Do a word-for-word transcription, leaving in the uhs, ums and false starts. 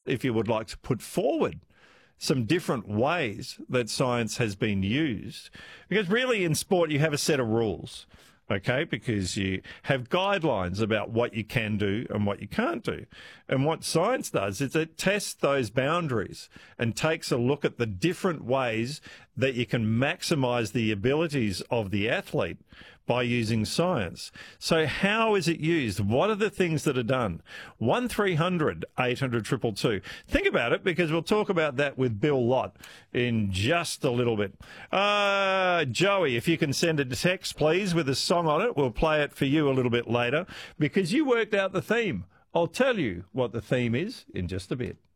if you would like to put forward some different ways that science has been used. Because really in sport you have a set of rules, okay, because you have guidelines about what you can do and what you can't do. And what science does is it tests those boundaries and takes a look at the different ways that you can maximise the abilities of the athlete by using science. So how is it used? What are the things that are done? one three hundred eight hundred two two two. Think about it, because we'll talk about that with Bill Lott in just a little bit. Uh, Joey, if you can send a text, please, with a song on it. We'll play it for you a little bit later, because you worked out the theme. I'll tell you what the theme is in just a bit.